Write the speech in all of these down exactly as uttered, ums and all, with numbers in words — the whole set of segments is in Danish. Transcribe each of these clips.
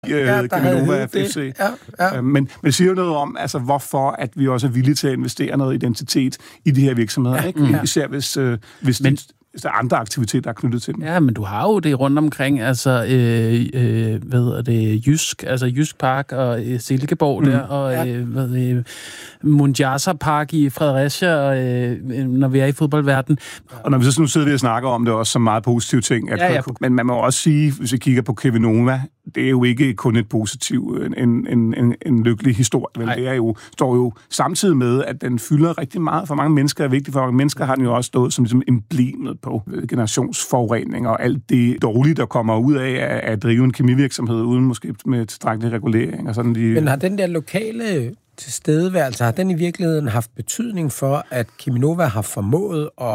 ja, Cheminova F C. Ja, ja. Men, men det siger jo noget om, altså, hvorfor at vi også er villige til at investere noget identitet i de her virksomheder. Ja, ikke? Ja. Især hvis, øh, hvis men, det, hvis der er andre aktiviteter, der er knyttet til dem. Ja, men du har jo det rundt omkring, altså, øh, øh, hvad hedder det, Jysk, altså Jysk Park og øh, Silkeborg mm. der, og ja. øh, hvad det, Munjasa Park i Fredericia, og, øh, når vi er i fodboldverdenen. Og når vi så nu sidder vi og snakker om det også som meget positive ting, at, ja, ja. Men man må også sige, hvis vi kigger på Cheminova, det er jo ikke kun et positivt, en, en, en, en lykkelig historie. Vel? Det er jo, står jo samtidig med, at den fylder rigtig meget. For mange mennesker er vigtigt. For mange mennesker har den jo også stået som ligesom emblemet på generationsforurening og alt det dårlige, der kommer ud af at drive en kemivirksomhed uden måske med tilstrækkelig regulering. Og sådan de... Men har den der lokale tilstedeværelse, har den i virkeligheden haft betydning for, at Cheminova har formået at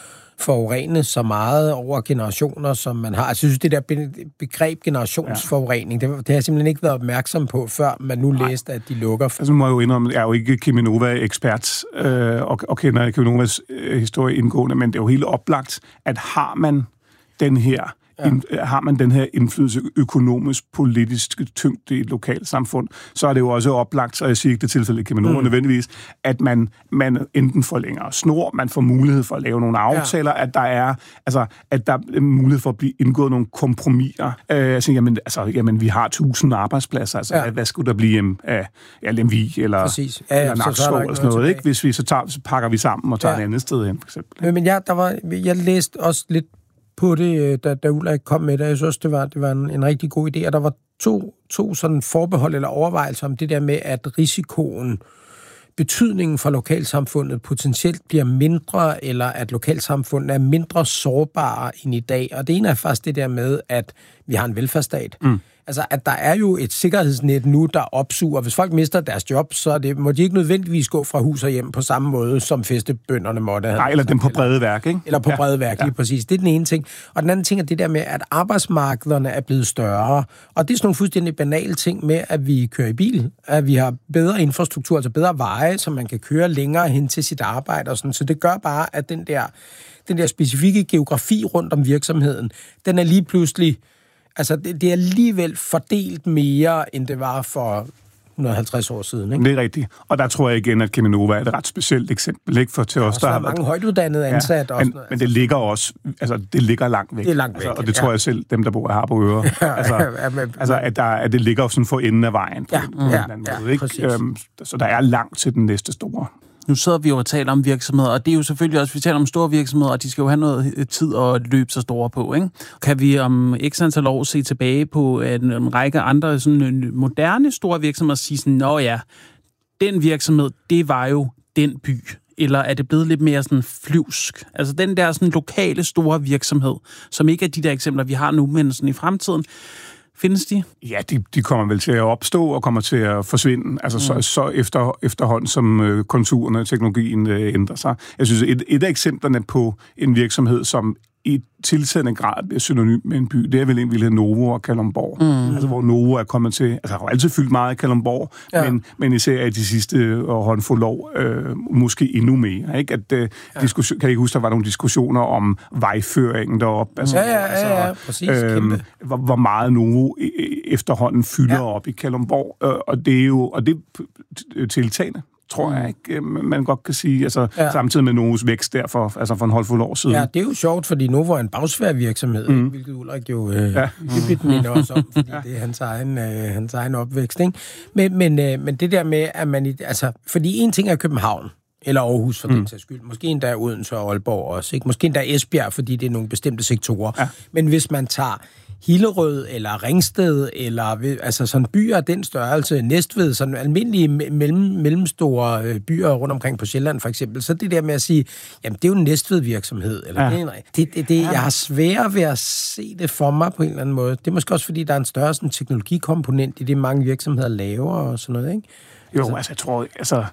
forurene så meget over generationer, som man har? Altså, jeg synes, det der begreb generationsforurening, det, det har jeg simpelthen ikke været opmærksom på, før man nu Nej. læste, at de lukker. Altså, må jeg jo indrømme, jeg er jo ikke Cheminova-ekspert øh, og, og kender Cheminovas øh, historie indgående, men det er jo helt oplagt, at har man den her Ja. In, har man den her indflydelse økonomisk, politisk tyngde i et lokalt samfund, så er det jo også oplagt, og jeg siger ikke det tilfælde i Cheminova mm. nødvendigvis, at man, man enten får længere snor, man får mulighed for at lave nogle aftaler, ja. at der er altså at der er mulighed for at blive indgået nogle kompromiser. Øh, altså, jamen, altså, jamen, vi har tusind arbejdspladser, altså, ja. hvad skulle der blive af ja, Lemvig eller, ja, ja, eller Nakskov eller sådan noget, ikke? Hvis vi så, tager, så pakker vi sammen og tager ja. et andet sted hen, for eksempel. Men ja, der var, jeg læste også lidt på det, da, da Ulrik kom med det. Jeg synes, det var, det var en, en rigtig god idé, og der var to, to sådan forbehold eller overvejelser om det der med, at risikoen, betydningen for lokalsamfundet potentielt bliver mindre, eller at lokalsamfundet er mindre sårbare end i dag. Og det ene er faktisk det der med, at vi har en velfærdsstat. Mm. Altså, at der er jo et sikkerhedsnet nu, der opsuger. Hvis folk mister deres job, så det, må de ikke nødvendigvis gå fra hus og hjem på samme måde, som festebønderne måtte have. Nej, eller dem på brede værk, ikke? Eller på ja. brede værk, lige ja. præcis. Det er den ene ting. Og den anden ting er det der med, at arbejdsmarkederne er blevet større. Og det er sådan nogle fuldstændig banale ting med, at vi kører i bil, at vi har bedre infrastruktur, altså bedre veje, så man kan køre længere hen til sit arbejde og sådan. Så det gør bare, at den der, den der specifikke geografi rundt om virksomheden, den er lige pludselig. Altså, det, det er alligevel fordelt mere, end det var for et hundrede og halvtreds år siden, ikke? Det er rigtigt. Og der tror jeg igen, at Cheminova er et ret specielt eksempel, ikke? For til os, der har mange været højtuddannede ansat. Ja, også, men, altså. men det ligger også, altså, det ligger langt væk. Det er langt væk, altså, og det ja. tror jeg selv, dem, der bor i Harboøre. altså, ja, men, altså at, der, at det ligger sådan for enden af vejen. På ja, en, på ja, en anden ja, måde, ikke? Øhm, så der er langt til den næste store. Nu sidder vi jo og taler om virksomheder, og det er jo selvfølgelig også, vi taler om store virksomheder, og de skal jo have noget tid at løbe så store på, ikke? Kan vi om x antal år se tilbage på en, en række andre sådan moderne store virksomheder og sige sådan, nå ja, den virksomhed, det var jo den by. Eller er det blevet lidt mere sådan flyvsk? Altså den der sådan lokale store virksomhed, som ikke er de der eksempler, vi har nu, men sådan i fremtiden. Findes de? Ja, de, de kommer vel til at opstå og kommer til at forsvinde. Altså mm. så, så efter, efterhånden, som øh, konturerne og teknologien øh, ændrer sig. Jeg synes, et, et af eksemplerne på en virksomhed, som i tiltagende grad bliver synonym med en by, det er vel egentlig Novo og Kalundborg. Mm. Altså, hvor Novo er kommet til, altså, har altid fyldt meget i Kalundborg, ja. men, men især i de sidste håndfuld år, øh, måske endnu mere, ikke? At, øh, ja. diskussion, kan I huske, der var nogle diskussioner om vejføringen deroppe? Altså, ja, ja, ja, ja, præcis, øh, hvor, hvor meget Novo efterhånden fylder ja. op i Kalundborg, øh, og det er jo, og det er tiltagende. Tror jeg ikke, man godt kan sige, altså ja. samtidig med Novos vækst der for, altså for en håndfuld år siden. Ja, det er jo sjovt, fordi Novo er en bagsvær virksomhed, mm. hvilket Ulrik jo øh, ja. hyppigt minder også om, fordi ja. det er hans egen, øh, hans egen opvækst, ikke? Men, men, øh, men det der med, at man, altså, fordi en ting er København, eller Aarhus for mm. den sags skyld, måske endda Odense og Aalborg også, ikke? Måske endda Esbjerg, fordi det er nogle bestemte sektorer. Ja. Men hvis man tager Hillerød eller Ringsted, eller altså sådan byer af den størrelse, Næstved, sådan almindelige mellem, mellemstore byer rundt omkring på Sjælland for eksempel, så det der med at sige, jamen det er jo en Næstved-virksomhed, eller ja. det, det, det, jeg har svært ved at se det for mig på en eller anden måde. Det er måske også, fordi der er en større sådan, teknologikomponent i det, mange virksomheder laver og sådan noget, ikke? Jo, altså, altså jeg tror, altså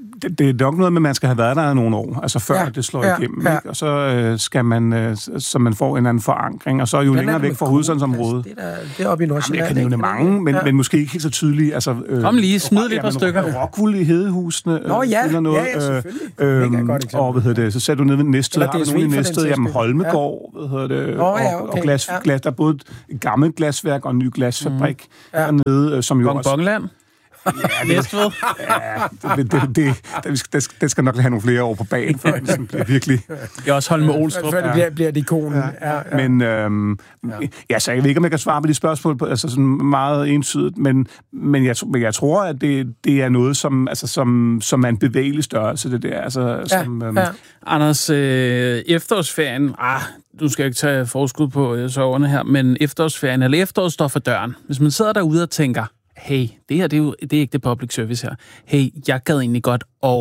det, det er nok noget med, at man skal have været der nogle år, altså før ja, det slår ja, igennem, ja. Ikke? Og så øh, skal man, øh, så man får en eller anden forankring, og så jo længere væk fra hovedstadsområdet. Det er, det er oppe i Nordsjælland. Jeg kan nævne mange, men, ja. men måske ikke helt så tydeligt. Altså, øh, Kom lige, smid lidt par stykker. Rockwool i Hedehusene. Nå ja, eller noget, ja, ja, selvfølgelig. Øh, øh, og hvad hedder det, så sætter du ned ved Næstved, har du nogen i Næstved, jamen Holmegård, ja. hvad hedder det, og, ja, okay. og glas, ja. glas, der er både et gammelt glasværk og en ny glasfabrik mm. ja. dernede, som jo også... Bongland? Ja, Næstved? Ja, det, det, det, det, det, det skal nok have nogle flere år på bagen, før den bliver virkelig... Jeg også holde med Olstrup. Før det bliver, bliver det ikonen. Ja. Ja, ja. Men, øhm, ja. ja, så jeg ved ikke, om jeg kan svare på de spørgsmål, altså sådan meget entydigt, men, men, jeg, men jeg tror, at det, det er noget, som, altså, som, som er en bevægelig størrelse, det der. Altså, ja, som, øhm, ja. Anders, øh, efterårsferien... Ah, du skal ikke tage forskud på øh, soverne her, men efterårsferien, eller efteråret står for døren. Hvis man sidder derude og tænker, hey, det her det er, jo, det er ikke det public service her. Hey, jeg gad egentlig godt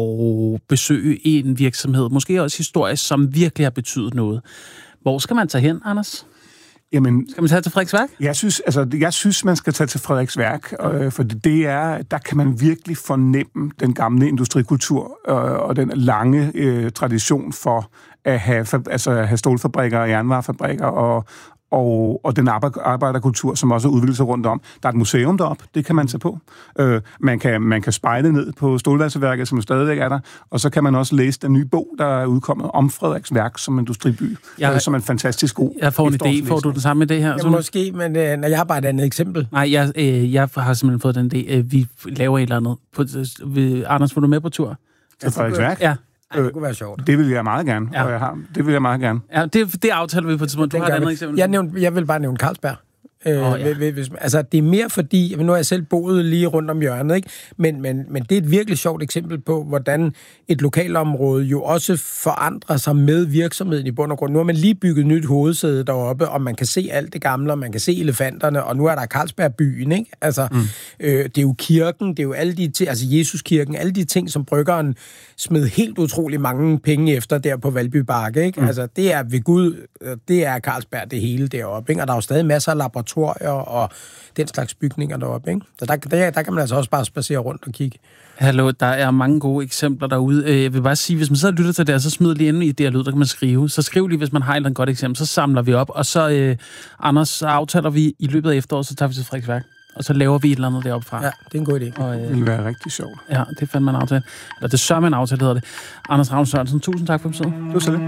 at besøge en virksomhed, måske også historisk, som virkelig har betydet noget. Hvor skal man tage hen, Anders? Jamen, skal man tage til Frederiksværk? Jeg synes, altså, jeg synes, man skal tage til Frederiksværk, øh, for det er, der kan man virkelig fornemme den gamle industrikultur øh, og den lange øh, tradition for at have, altså, have stålfabrikker og jernvarefabrikker og Og, og den arbejderkultur, som også er udviklet sig rundt om. Der er et museum deroppe, det kan man tage på. Øh, man, kan, man kan spejle ned på Stålvalseværket, som stadigvæk er der, og så kan man også læse den nye bog, der er udkommet om Frederiksværk som industriby, jeg, øh, som en fantastisk god. Jeg får en idé. Får du den samme idé her? Ja, måske, men øh, når jeg har bare et andet eksempel. Nej, jeg, øh, jeg har simpelthen fået den idé. Øh, vi laver et eller andet. På, øh, Anders, var du med på tur? Til Frederiksværk? Ja. Ej, det kunne være sjovt. Det vil jeg meget gerne, ja. og jeg har, det vil jeg meget gerne. Ja, det, det aftaler vi på et tidspunkt. Du har et andet eksempel. Jeg, nævnte, jeg vil bare nævne Carlsberg. Øh, oh, ja. hvis, hvis, altså, det er mere fordi, nu har jeg selv boet lige rundt om hjørnet, ikke? Men, men, men det er et virkelig sjovt eksempel på, hvordan et lokalområde jo også forandrer sig med virksomheden i bund og grund. Nu har man lige bygget nyt hovedsæde deroppe, og man kan se alt det gamle, og man kan se elefanterne, og nu er der Carlsberg-byen, ikke? Altså, mm. øh, det er jo kirken, det er jo alle de ting, altså Jesuskirken, alle de ting, som bryggeren smed helt utrolig mange penge efter der på Valby Bakke, ikke? Mm. Altså, det er ved Gud, det er Carlsberg det hele deroppe, ikke? Og der er jo stadig masser af laboratorier og den slags bygninger deroppe, ikke? Så der, der, der kan man altså også bare spacere rundt og kigge. Hallo, der er mange gode eksempler derude. Jeg vil bare sige, hvis man sidder og lytter til det, så smid lige ind i det her lyd, der kan man skrive. Så skriv lige, hvis man har et eller andet godt eksempel, så samler vi op, og så, øh, Anders, så aftaler vi i løbet af efteråret, så tager vi til Frederiksværk. Og så laver vi et eller andet deroppe fra. Ja, det er en god idé. Og, øh, det vil være rigtig sjovt. Ja, det fandt man en aftale. Eller det sørger man en aftale, hedder det. Anders Ravn Sørensen, tusind tak for besøget. Det var så lidt.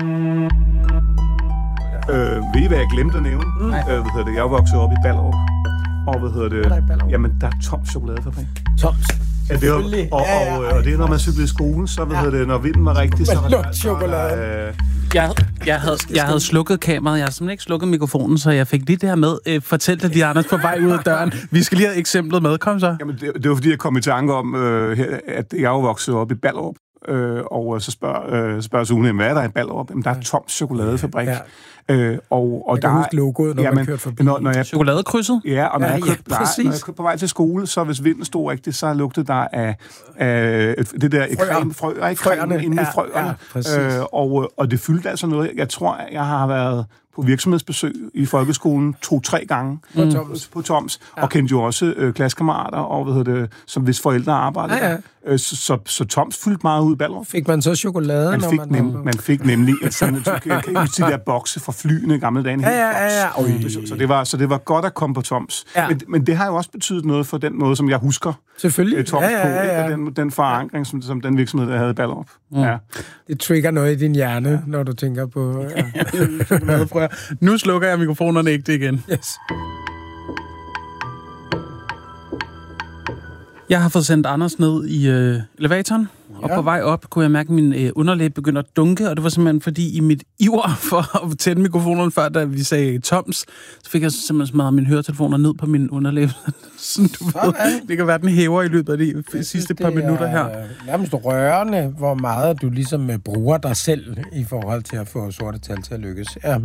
Øh, ved I, hvad jeg glemte at nævne? Mm. Øh, hvad hedder det? Jeg er vokset op i Ballerup. Og hvad hedder det? Hvad er der i Jamen, der er Toms chokoladefabrik. Toms? Ja, det er, og, og, og, og det er, når man cyklede i skolen, så hvad ja. hedder det, når vinden var rigtig, så var der chokolade. Øh, jeg, jeg, havde, jeg havde slukket kameraet, jeg har simpelthen ikke slukket mikrofonen, så jeg fik lige det her med. Øh, fortæl det lige, Anders, på vej ud af døren. Vi skal lige have eksemplet med. Kom så. Jamen, det, det var fordi, jeg kom i tanke om, øh, at jeg er jo vokset op i Ballerup. Øh, og så spørger, øh, spørger Sune, hvad er der i Ballerup? Jamen, der er Toms chokoladefabrik. Ja. Øh, og, og jeg kan der, huske logoet, når jamen, man kørte forbi. Når, når jeg, chokoladekrydset? Ja, og når, ja, jeg kørte, ja, nej, når jeg kørte på vej til skole, så hvis vinden stod rigtigt, så lugtede der af, af det der creme, frø, frøerne inde i frøerne. Ja, øh, og, og det fyldte altså noget. Jeg tror, jeg har været på virksomhedsbesøg i folkeskolen to-tre gange mm. på Toms, på Toms ja. Og kendte jo også øh, klassekammerater, og hvad hedder det, som hvis forældre arbejdede ja, ja. Øh, så, så, så Toms fyldte meget ud i Ballerup. Fik man så chokolade? Man fik, når man, nem, man fik nemlig sådan en de der bokse fra flyene i gamle dage. Ja, ja, ja, ja. Så, så, det var, så det var godt at komme på Toms. Ja. Men, men det har jo også betydet noget for den måde, som jeg husker selvfølgelig. Toms ja, ja, ja, ja. på, den, den forankring, som, som den virksomhed, der havde i Ballerup. Mm. Ja. Det trigger noget i din hjerne, ja. Når du tænker på... Ja. Nu slukker jeg mikrofonerne ikke det igen. Yes. Jeg har fået sendt Anders ned i øh, elevatoren, ja. Og på vej op kunne jeg mærke, at min øh, underlæb begynder at dunke, og det var simpelthen fordi, i mit iver for at tænde mikrofonerne før, da vi sagde Toms, så fik jeg simpelthen smadret mine høretelefoner ned på min underlæb. Sådan, du ved, det kan være, den hæver i løbet af de jeg sidste synes, par minutter her. Nærmest rørende, hvor meget du ligesom bruger dig selv i forhold til at få sorte tal til at lykkes. Ja.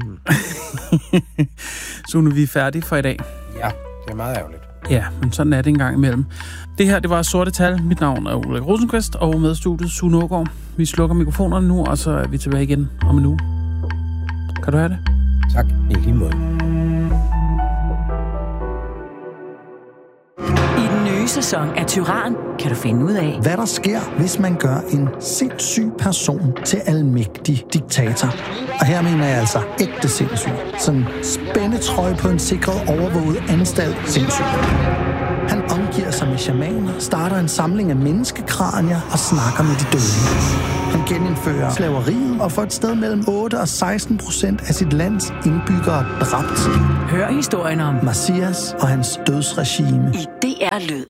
Så nu er vi færdige for i dag. Ja, det er meget ærgerligt. Ja, men sådan er det en gang imellem. Det her, det var Sorte Tal. Mit navn er Ulrik Rosenqvist, og med studiet Sune Aagaard. Vi slukker mikrofonerne nu, og så er vi tilbage igen om en uge. Kan du have det? Tak, i lige måde. I den nye nye sæson af Tyran kan du finde ud af, hvad der sker, hvis man gør en sindssyg person til almægtig diktator. Og her mener jeg altså ægte sindssyg. Sådan spændetrøje på en sikret overvåget anstalt sindssyg. Han omgiver sig med shamaner, starter en samling af menneskekranier og snakker med de døde. Han genindfører slaveriet og får et sted mellem otte og seksten procent af sit lands indbyggere dræbt. Hør historien om Messias og hans dødsregime i D R Lyd.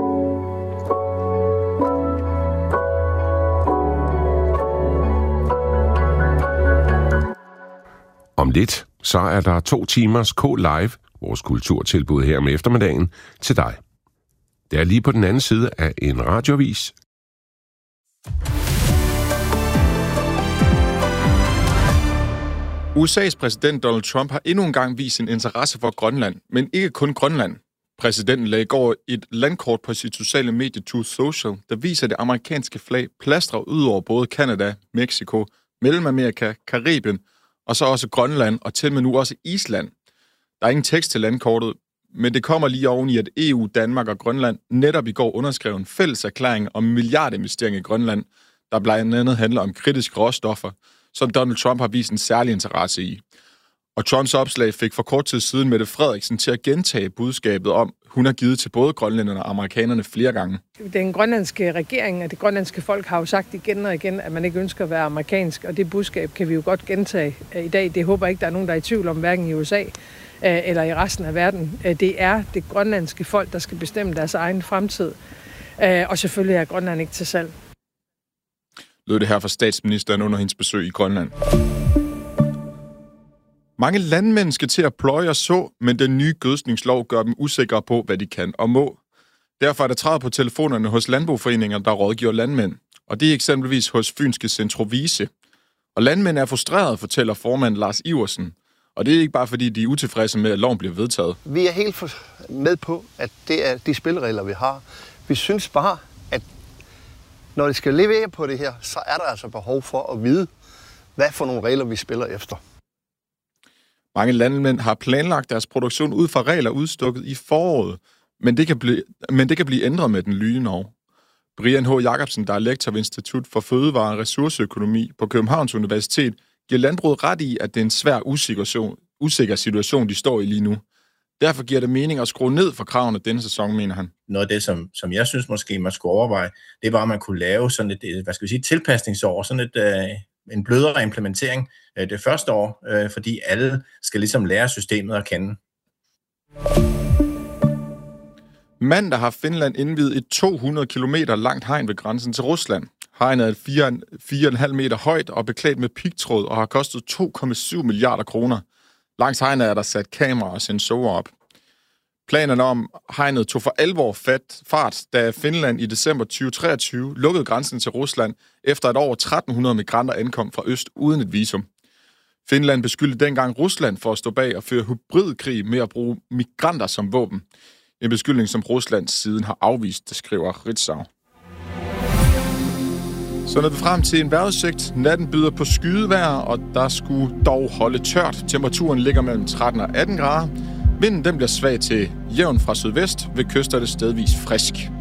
Om lidt, så er der to timers K-Live, vores kulturtilbud her med eftermiddagen, til dig. Det er lige på den anden side af en radioavis. U S A's præsident Donald Trump har endnu en gang vist sin interesse for Grønland, men ikke kun Grønland. Præsidenten lagde i går et landkort på sit sociale medie Truth Social, der viser det amerikanske flag plastret ud over både Canada, Mexico, Mellemamerika, Karibien og så også Grønland og til med nu også Island. Der er ingen tekst til landkortet, men det kommer lige oven i, at E U, Danmark og Grønland netop i går underskrev en fælles erklæring om milliardinvestering i Grønland, der blandt andet handler om kritiske råstoffer, som Donald Trump har vist en særlig interesse i. Og Trumps opslag fik for kort tid siden Mette Frederiksen til at gentage budskabet om, hun har givet til både grønlænderne og amerikanerne flere gange. Den grønlandske regering og det grønlandske folk har jo sagt igen og igen, at man ikke ønsker at være amerikansk, og det budskab kan vi jo godt gentage i dag. Det håber jeg ikke, der er nogen, der er i tvivl om, hverken i U S A eller i resten af verden. Det er det grønlandske folk, der skal bestemme deres egen fremtid, og selvfølgelig er Grønland ikke til salg. Lød det her fra statsministeren under hendes besøg i Grønland. Mange landmænd skal til at pløje og så, men den nye gødskningslov gør dem usikre på, hvad de kan og må. Derfor er der træet på telefonerne hos landboforeninger, der rådgiver landmænd. Og det er eksempelvis hos Fynske Centrovise. Og landmænd er frustrerede, fortæller formand Lars Iversen. Og det er ikke bare fordi, de er utilfredse med, at loven bliver vedtaget. Vi er helt med på, at det er de spilleregler, vi har. Vi synes bare, at når det skal levere på det her, så er der altså behov for at vide, hvad for nogle regler vi spiller efter. Mange landmænd har planlagt deres produktion ud fra regler udstukket i foråret, men det kan blive, men det kan blive ændret med den nye lov. Brian H. Jacobsen, der er lektor ved Institut for Fødevare og Ressourceøkonomi på Københavns Universitet, giver landbruget ret i, at det er en svær usikker, usikker situation, de står i lige nu. Derfor giver det mening at skrue ned for kravene denne sæson, mener han. Noget af det, som, som jeg synes måske, man skulle overveje, det var, at man kunne lave sådan et, hvad skal vi sige, tilpasningsår, sådan et, øh, en blødere implementering øh, det første år, øh, fordi alle skal ligesom lære systemet at kende. Mandag har Finland indviet et to hundrede kilometer langt hegn ved grænsen til Rusland. Hegnet er fire komma fem meter højt og beklædt med pigtråd og har kostet to komma syv milliarder kroner. Langs hegnet er der sat kameraer og sensorer op. Planerne om hegnet tog for alvor fat, fart, da Finland i december tyve treogtyve lukkede grænsen til Rusland, efter at over tretten hundrede migranter ankom fra øst uden et visum. Finland beskyldte dengang Rusland for at stå bag og føre hybridkrig med at bruge migranter som våben. En beskyldning, som Rusland siden har afvist, det skriver Ritzau. Så når vi frem til en vejrudsigt. Natten byder på skydevejr, og der skulle dog holde tørt. Temperaturen ligger mellem tretten og atten grader. Vinden den bliver svag til jævn fra sydvest, ved kyster det stedvis frisk.